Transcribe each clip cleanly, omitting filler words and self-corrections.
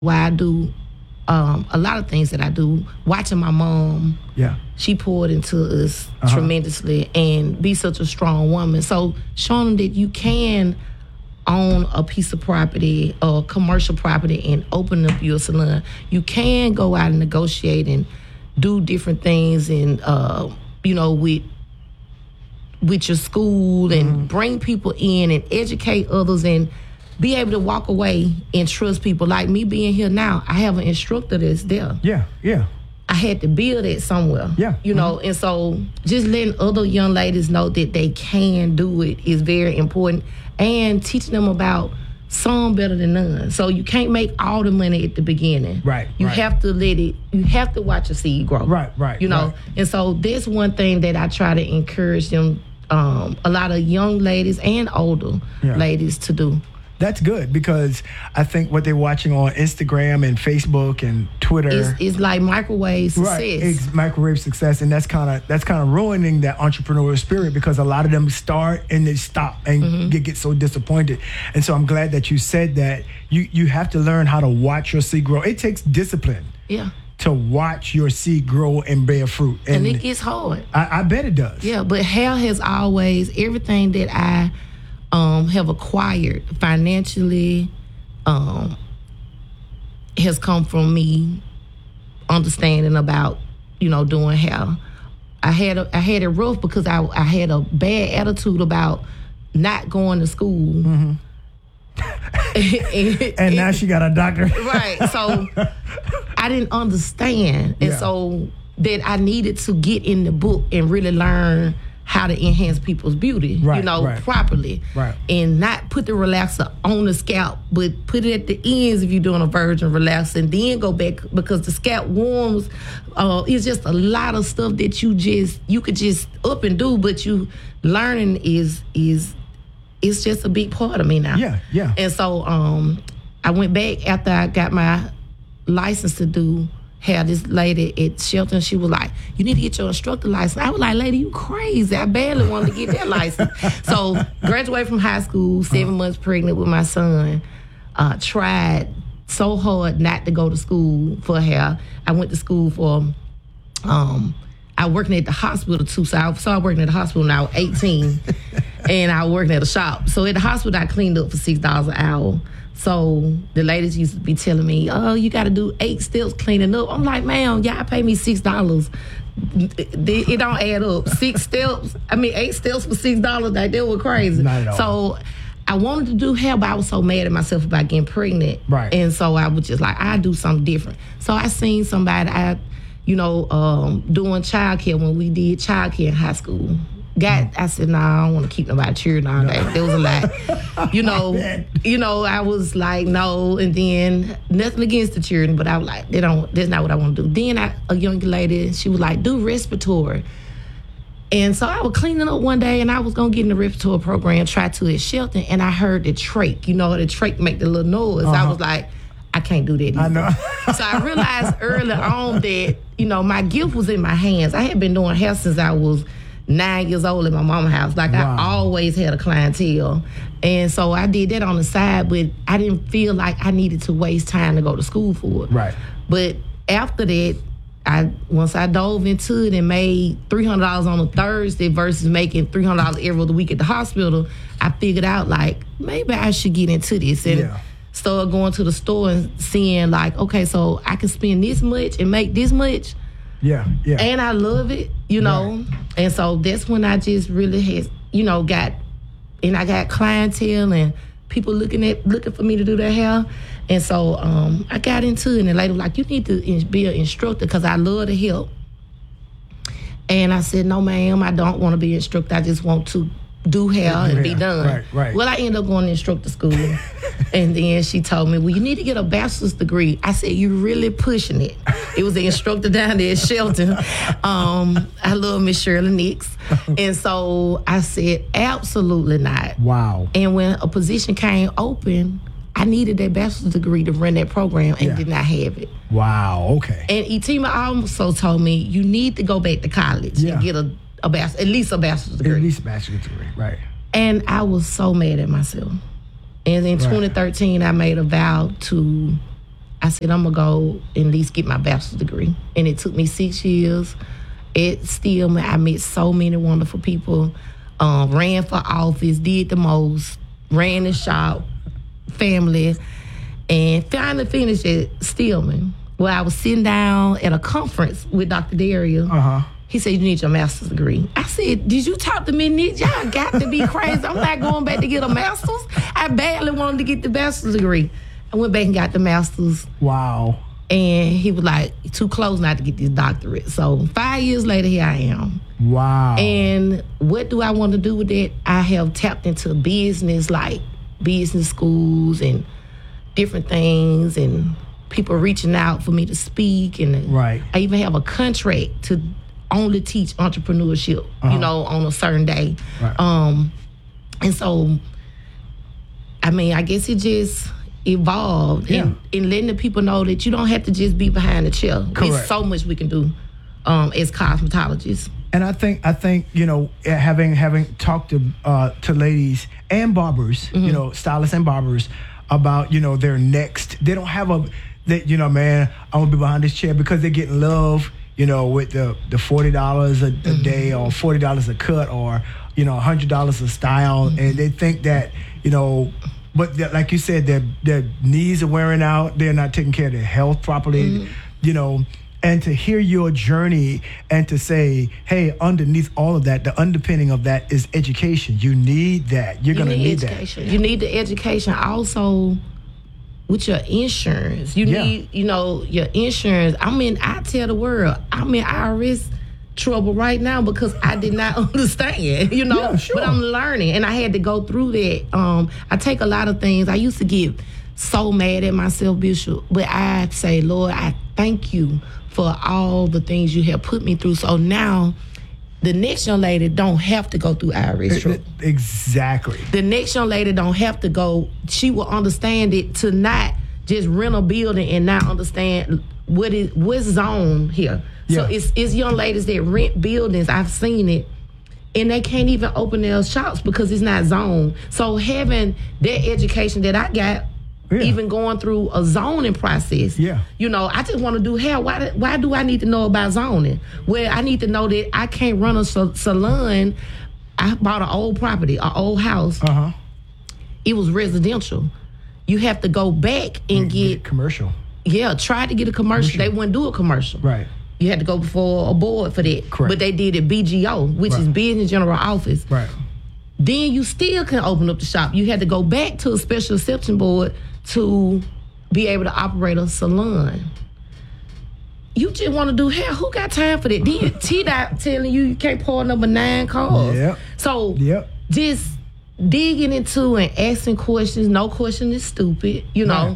why I do a lot of things that I do. Watching my mom, she poured into us tremendously and be such a strong woman. So showing them that you can own a piece of property or commercial property and open up your salon. You can go out and negotiate and do different things and, with your school and bring people in and educate others and be able to walk away and trust people. Like me being here now, I have an instructor that's there. Yeah. I had to build it somewhere. And so just letting other young ladies know that they can do it is very important, and teaching them about some better than none. So you can't make all the money at the beginning. You have to you have to watch a seed grow. And so that's one thing that I try to encourage them, a lot of young ladies and older ladies to do. That's good, because I think what they're watching on Instagram and Facebook and Twitter is like microwave success. It's microwave success, and that's kind of ruining that entrepreneurial spirit, because a lot of them start and they stop and get so disappointed. And so I'm glad that you said that you have to learn how to watch your seed grow. It takes discipline. To watch your seed grow and bear fruit. And it gets hard. I bet it does. Yeah, but hair has always, everything that I have acquired financially has come from me understanding about, doing hair. I had it rough because I had a bad attitude about not going to school. and now she got a doctor. So I didn't understand. And so that I needed to get in the book and really learn how to enhance people's beauty, properly. And not put the relaxer on the scalp, but put it at the ends if you're doing a virgin relaxer, and then go back, because the scalp warms. It's just a lot of stuff that you could just up and do, but you learning is it's just a big part of me now. And so I went back after I got my license to do hair. This lady at Shelton, she was like, "You need to get your instructor license." I was like, "Lady, you crazy. I barely wanted to get that license." So graduated from high school, 7 months pregnant with my son. Tried so hard not to go to school for hair. I went to school for, I working at the hospital too. So I started working at the hospital when I was 18. And I was working at a shop. So at the hospital, I cleaned up for $6 an hour. So the ladies used to be telling me, "Oh, you got to do 8 steps cleaning up." I'm like, "Man, y'all pay me $6. It don't add up. 8 steps for $6. Like, that was crazy." Not at all. So I wanted to do hair, but I was so mad at myself about getting pregnant. And so I was just like, I do something different. So I seen somebody, doing childcare when we did childcare in high school. I said, "Nah, I don't want to keep nobody cheering all day." There was a lot. I was like, no. And then, nothing against the cheering, but I was like, that's not what I want to do. Then a young lady, she was like, "Do respiratory." And so I was cleaning up one day, and I was going to get in the respiratory program, try to at Shelton, and I heard the trach. The trach make the little noise. I was like, I can't do that either. I know. So I realized early on that, my gift was in my hands. I had been doing hair since I was 9 years old at my mama's house. Like, I always had a clientele. And so I did that on the side, but I didn't feel like I needed to waste time to go to school for it. But after that, once I dove into it and made $300 on a Thursday versus making $300 every other week at the hospital, I figured out, like, maybe I should get into this. And started going to the store and seeing, like, okay, so I can spend this much and make this much. And I love it, And so that's when I just really had, I got clientele and people looking for me to do their hair. And so I got into it, and the lady was like, "You need to be an instructor, because I love to help." And I said, "No, ma'am, I don't want to be an instructor. I just want to do hair and be done." Well, I ended up going to instructor school. And then she told me, "Well, you need to get a bachelor's degree." I said, "You're really pushing it." It was the instructor down there at Shelton. I love Miss Shirley Nix. And so I said, absolutely not. Wow. And when a position came open, I needed that bachelor's degree to run that program and did not have it. Wow, okay. And Etima also told me, you need to go back to college and get at least a bachelor's degree. At least a bachelor's degree, right. And I was so mad at myself. And in 2013, I made a vow to I said, I'm going to go and at least get my bachelor's degree. And it took me 6 years. At Stillman, I met so many wonderful people. Ran for office, did the most, ran the shop, family, and finally finished at Stillman. Well, I was sitting down at a conference with Dr. Daria. He said, you need your master's degree. I said, did you talk to me, Nick? Y'all got to be crazy. I'm not going back to get a master's. I badly wanted to get the bachelor's degree. I went back and got the master's. Wow. And he was like, too close not to get this doctorate. So 5 years later, here I am. Wow. And what do I want to do with that? I have tapped into business, like business schools and different things, and people reaching out for me to speak. And right. I even have a contract to only teach entrepreneurship, you know, on a certain day. Right. And so, I mean, I guess it just evolved in letting the people know that you don't have to just be behind the chair. Correct. There's so much we can do as cosmetologists. And I think you know, having talked to ladies and barbers, you know, stylists and barbers about, you know, their next, they don't have you know, man, I'm gonna be behind this chair, because they're getting love, you know, with the $40 a day or $40 a cut, or, you know, $100 a style, and they think that, you know, but like you said, their knees are wearing out, they're not taking care of their health properly, you know. And to hear your journey and to say, hey, underneath all of that, the underpinning of that is education. You need that. You're going to need education. that. You need the education also with your insurance. You need, you know, your insurance. I tell the world, I'm in IRS trouble right now because I did not understand, you know. Yeah, sure. But I'm learning, and I had to go through that. I take a lot of things. I used to get so mad at myself, Bishop, but I say, Lord, I thank you for all the things you have put me through. So now the next young lady don't have to go through IRS trouble. Exactly. The next young lady don't have to go. She will understand it to not just rent a building and not understand what's zone here. Yeah. So it's young ladies that rent buildings. I've seen it. And they can't even open their shops because it's not zoned. So having that education that I got, even going through a zoning process. You know, I just want to do hair. Why do I need to know about zoning? Well, I need to know that I can't run a salon. I bought an old property, an old house. It was residential. You have to go back and get commercial. Yeah, tried to get a commercial. They wouldn't do a commercial. Right. You had to go before a board for that. Correct. But they did it BGO, which is Business General Office. Right. Then you still can open up the shop. You had to go back to a special exception board to be able to operate a salon. You just want to do hair. Who got time for that? Then T-Dot telling you can't pour number 9 cars. Yep. So just digging into and asking questions. No question is stupid. You know,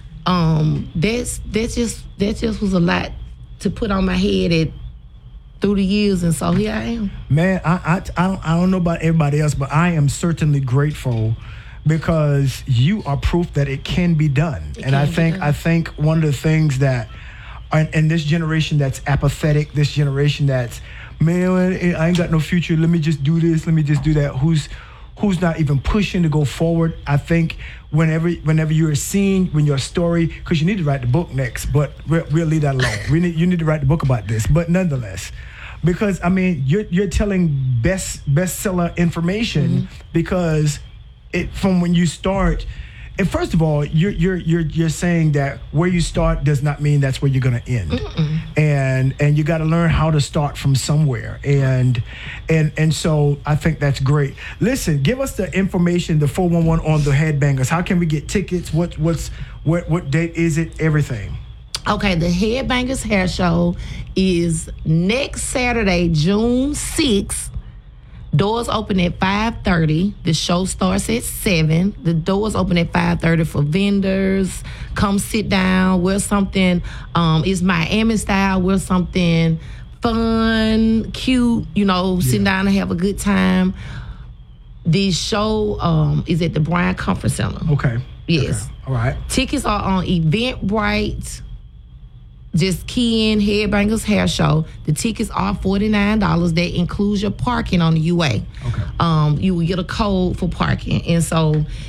that just was a lot to put on my head through the years, and so here I am. Man, I don't know about everybody else, but I am certainly grateful because you are proof that it can be done. And I think one of the things that in this generation that's apathetic, this generation that's, man, I ain't got no future, let me just do this, let me just do that, who's not even pushing to go forward. I think whenever you're seeing, when your story, because you need to write the book next, but we'll leave that alone. You need to write the book about this, but nonetheless, because I mean, you're telling bestseller information because from when you start. And first of all, you're saying that where you start does not mean that's where you're going to end, and you got to learn how to start from somewhere, and so I think that's great. Listen, give us the information, the 411 on the Headbangers. How can we get tickets? What date is it? Everything. Okay, the Headbangers Hair Show is next Saturday, June 6th. Doors open at 5:30. The show starts at 7. The doors open at 5:30 for vendors. Come sit down, wear something. It's Miami style. Wear something fun, cute. You know, sit down and have a good time. The show is at the Bryant Conference Center. Okay. Yes. Okay. All right. Tickets are on Eventbrite. Just key in Headbangers Hair Show. The tickets are $49. That includes your parking on the UA. Okay. You will get a code for parking. And so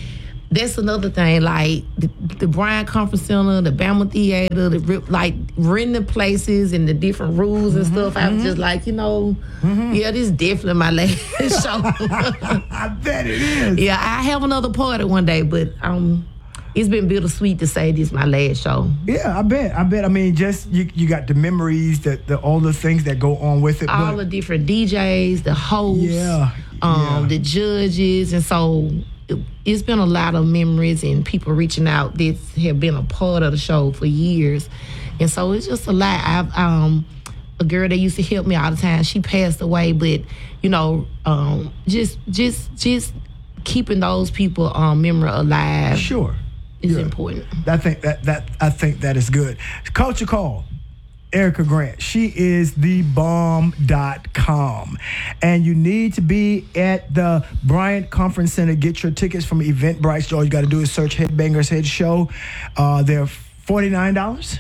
That's another thing, like the Bryant Conference Center, the Bama Theater, like renting places and the different rules and stuff. I was just like, yeah, this is definitely my last show. I bet it is. Yeah, I have another party one day, but it's been bittersweet to say this is my last show. Yeah, I bet. I mean, just you got the memories, all the things that go on with it. All the different DJs, the hosts, the judges, and so it's been a lot of memories and people reaching out that have been a part of the show for years. And so it's just a lot. A girl that used to help me all the time, she passed away, but just keeping those people memory alive. Sure. Is important. I think that is good. Culture Call. Erica Grant. She is thebomb.com. And you need to be at the Bryant Conference Center. Get your tickets from Eventbrite. All you got to do is search Headbangers Head Show. They're $49.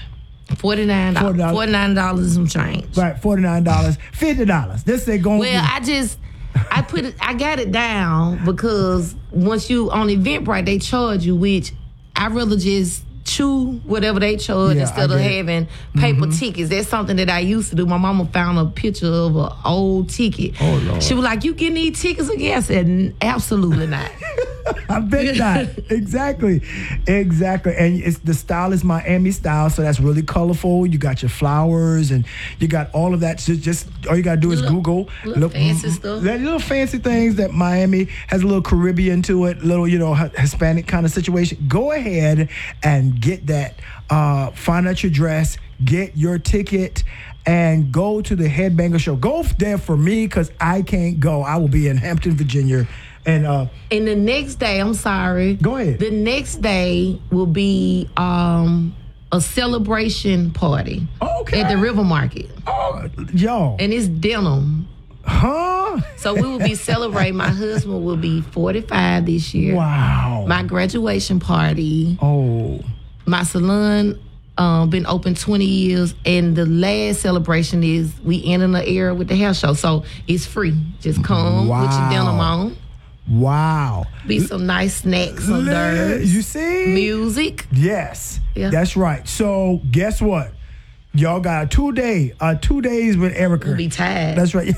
$49 and some change. Right, $49. $50. This they going. Well, I got it down because once you on Eventbrite, they charge you, which I'd rather just chew whatever they charge instead of having paper tickets. That's something that I used to do. My mama found a picture of an old ticket. Oh, Lord. She was like, "You getting these tickets again?" I said, "Absolutely not." I bet not. Exactly. And the style is Miami style, so that's really colorful. You got your flowers and you got all of that. So just all you got to do is Google. Little fancy stuff. Little fancy things that Miami has a little Caribbean to it, little, Hispanic kind of situation. Go ahead and get that. Find out your dress, get your ticket, and go to the Headbanger Show. Go there for me because I can't go. I will be in Hampton, Virginia. And the next day, I'm sorry. Go ahead. The next day will be a celebration party. Okay. At the River Market. Oh, yo. And it's denim. Huh? So we will be celebrating. My husband will be 45 this year. Wow. My graduation party. Oh. My salon been open 20 years, and the last celebration is we ending the era with the hair show. So it's free. Just come with your denim on. Wow. Be some nice snacks, some dirt. You see? Music. Yes. Yeah. That's right. So guess what? Y'all got 2 days with Erica. We'll be tired. That's right.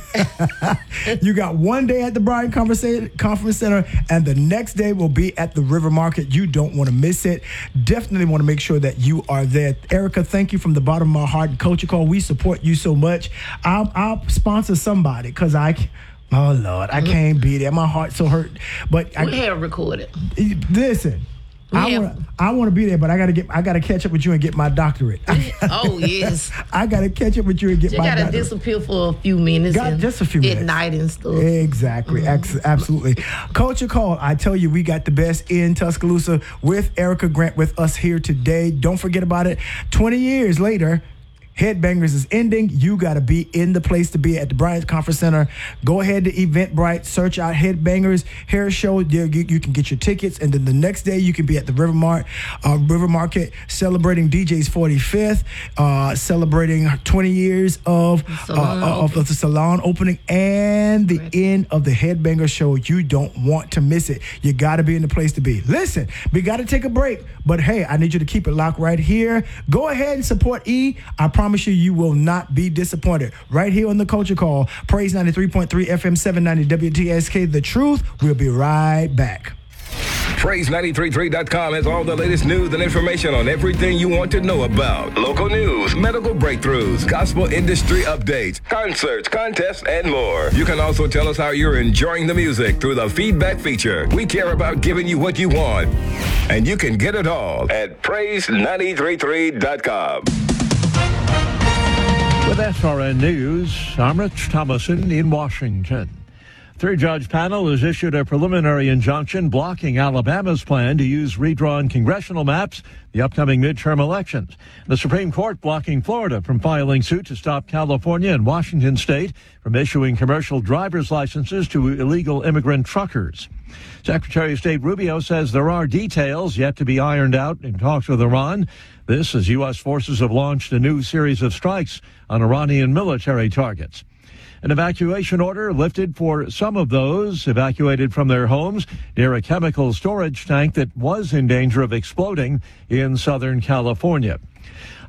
You got 1 day at the Bryant Conference Center, and the next day will be at the River Market. You don't want to miss it. Definitely want to make sure that you are there. Erica, thank you from the bottom of my heart. Culture Call, we support you so much. I'll sponsor somebody because oh, Lord, I can't be there. My heart's so hurt. But we have recorded. Listen, I want to be there, but I gotta catch up with you and get my doctorate. Oh, yes. I gotta catch up with you and get my doctorate. You gotta disappear for a few minutes. Just a few minutes. At night and stuff. Exactly. Absolutely. Culture Call, I tell you, we got the best in Tuscaloosa with Erica Grant with us here today. Don't forget about it. 20 years later, Headbangers is ending. You got to be in the place to be at the Bryant Conference Center. Go ahead to Eventbrite, search out Headbangers Hair Show. You can get your tickets, and then the next day you can be at the River Market celebrating DJ's 45th, celebrating 20 years of the salon opening and the end of the Headbanger Show. You don't want to miss it. You got to be in the place to be. Listen, we got to take a break, but hey, I need you to keep it locked right here. Go ahead and support E. I promise you will not be disappointed. Right here on the Culture Call, Praise 93.3 FM 790 WTSK, The Truth. We'll be right back. Praise933.com has all the latest news and information on everything you want to know about. Local news, medical breakthroughs, gospel industry updates, concerts, contests, and more. You can also tell us how you're enjoying the music through the feedback feature. We care about giving you what you want, and you can get it all at Praise933.com. With SRN News, I'm Rich Thomason in Washington. Three-judge panel has issued a preliminary injunction blocking Alabama's plan to use redrawn congressional maps the upcoming midterm elections. The Supreme Court blocking Florida from filing suit to stop California and Washington state from issuing commercial driver's licenses to illegal immigrant truckers. Secretary of State Rubio says there are details yet to be ironed out in talks with Iran. This as U.S. forces have launched a new series of strikes on Iranian military targets. An evacuation order lifted for some of those evacuated from their homes near a chemical storage tank that was in danger of exploding in Southern California.